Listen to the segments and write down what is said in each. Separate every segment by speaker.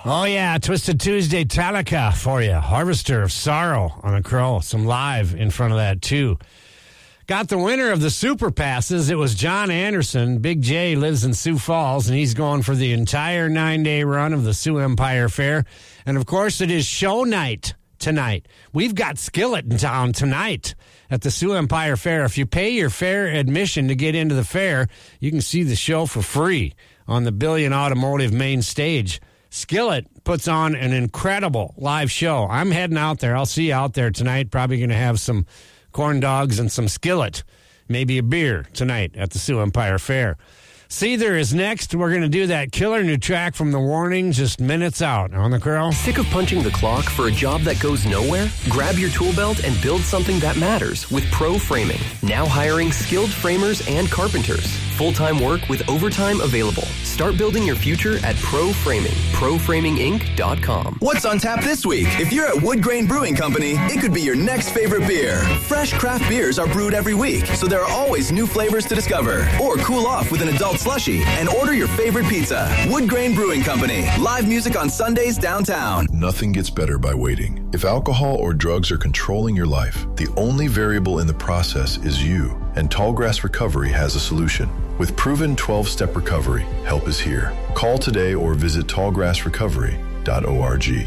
Speaker 1: Oh, yeah, Twisted Tuesday, Metallica for you. Harvester of Sorrow on the Crow. Some live in front of that, too. Got the winner of the Super Passes. It was John Anderson. Big J lives in Sioux Falls, and he's going for the entire 9-day run of the Sioux Empire Fair. And, of course, it is show night tonight. We've got Skillet in town tonight at the Sioux Empire Fair. If you pay your fair admission to get into the fair, you can see the show for free on the Billion Automotive main stage. Skillet puts on an incredible live show. I'm heading out there. I'll see you out there tonight. Probably going to have some corn dogs and some Skillet, maybe a beer tonight at the Sioux Empire Fair. Seether is next. We're going to do that killer new track from The Warning just minutes out on the Crow.
Speaker 2: Sick of punching the clock for a job that goes nowhere? Grab your tool belt and build something that matters with Pro Framing. Now hiring skilled framers and carpenters. Full-time work with overtime available. Start building your future at Pro Framing. ProFramingInc.com.
Speaker 3: What's on tap this week? If you're at Wood Grain Brewing Company, it could be your next favorite beer. Fresh craft beers are brewed every week, so there are always new flavors to discover. Or cool off with an adult slushy and order your favorite pizza. Wood Grain Brewing Company. Live music on Sundays downtown.
Speaker 4: Nothing gets better by waiting. If alcohol or drugs are controlling your life, the only variable in the process is you. And Tallgrass Recovery has a solution. With proven 12-step recovery, help is here. Call today or visit tallgrassrecovery.org.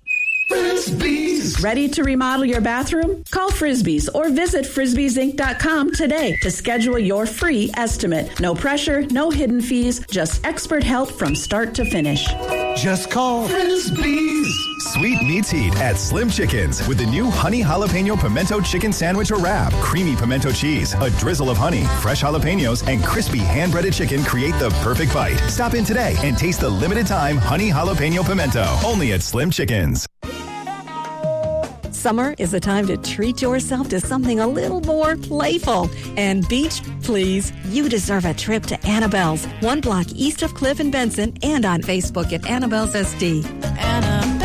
Speaker 5: Frisbees. Ready to remodel your bathroom? Call Frisbees or visit frisbeesinc.com today to schedule your free estimate. No pressure, no hidden fees, just expert help from start to finish.
Speaker 6: Just call Frisbees.
Speaker 7: Sweet meets heat at Slim Chickens with the new honey jalapeno pimento chicken sandwich or wrap. Creamy pimento cheese, a drizzle of honey, fresh jalapenos, and crispy hand-breaded chicken create the perfect bite. Stop in today and taste the limited time honey jalapeno pimento. Only at Slim Chickens.
Speaker 8: Summer is the time to treat yourself to something a little more playful. And beach, please, you deserve a trip to Annabelle's, 1 block east of Cliff and Benson, and on Facebook at Annabelle's SD.
Speaker 6: Annabelle's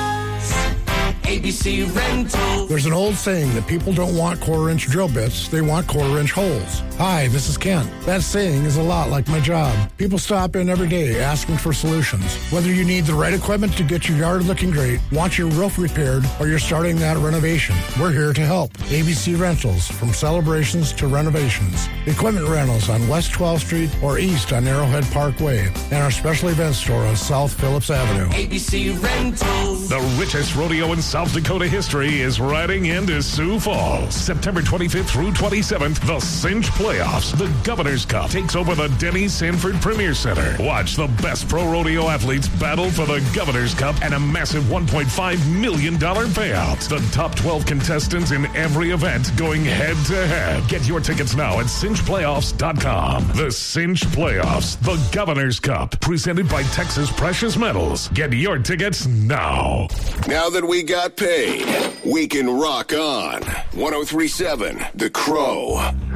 Speaker 6: ABC Rental.
Speaker 9: There's an old saying that people don't want quarter-inch drill bits, they want quarter-inch holes. Hi, this is Kent. That saying is a lot like my job. People stop in every day asking for solutions. Whether you need the right equipment to get your yard looking great, want your roof repaired, or you're starting that renovation, we're here to help. ABC Rentals, from celebrations to renovations. Equipment rentals on West 12th Street or east on Arrowhead Parkway, and our special event store on South Phillips Avenue.
Speaker 6: ABC Rentals.
Speaker 10: The richest rodeo in South Dakota history is riding into Sioux Falls. September 25th through 27th, the Cinch Playoffs. The Governor's Cup takes over the Denny Sanford Premier Center. Watch the best pro rodeo athletes battle for the Governor's Cup and a massive $1.5 million payout. The top 12 contestants in every event going head-to-head. Get your tickets now at cinchplayoffs.com. The Cinch Playoffs, the Governor's Cup, presented by Texas Precious Metals. Get your tickets now.
Speaker 11: Now that we got paid, we can rock on. 103.7 The Crow.